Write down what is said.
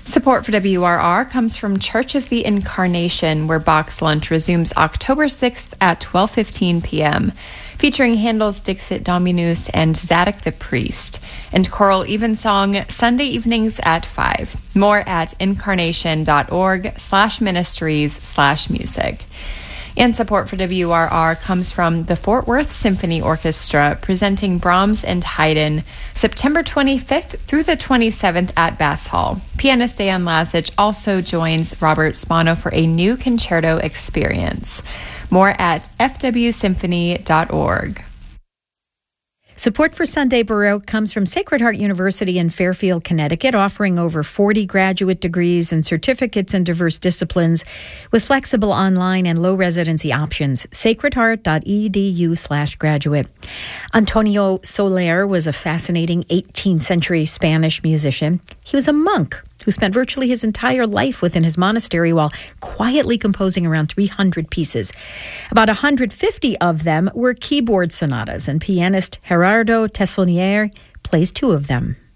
Support for WRR comes from Church of the Incarnation, where Box Lunch resumes October 6th at 12:15 p.m., featuring Handel's Dixit Dominus and Zadok the Priest, and choral evensong Sunday evenings at 5. More at incarnation.org/ministries/music. And support for WRR comes from the Fort Worth Symphony Orchestra, presenting Brahms and Haydn September 25th through the 27th at Bass Hall. Pianist Dan Lazic also joins Robert Spano for a new concerto experience. More at fwsymphony.org. Support for Sunday Baroque comes from Sacred Heart University in Fairfield, Connecticut, offering over 40 graduate degrees and certificates in diverse disciplines with flexible online and low residency options. sacredheart.edu/graduate. Antonio Soler was a fascinating 18th century Spanish musician. He was a monk who spent virtually his entire life within his monastery while quietly composing around 300 pieces. About 150 of them were keyboard sonatas, and pianist Gerardo Tessonier plays 2 of them.